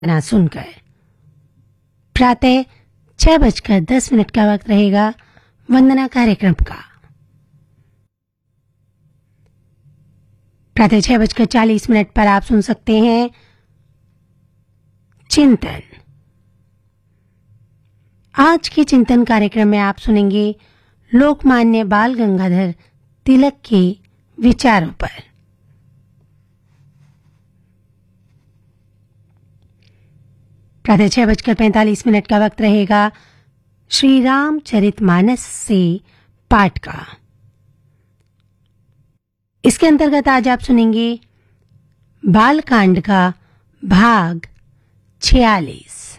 ना सुनकर। प्रातः 6:10 का वक्त रहेगा वंदना कार्यक्रम का। प्रातः 6:40 पर आप सुन सकते हैं चिंतन। आज के चिंतन कार्यक्रम में आप सुनेंगे लोकमान्य बाल गंगाधर तिलक के विचारों पर। प्रातः 6:45 का वक्त रहेगा श्री रामचरितमानस से पाठ का। इसके अंतर्गत आज आप सुनेंगे बालकांड का भाग 46।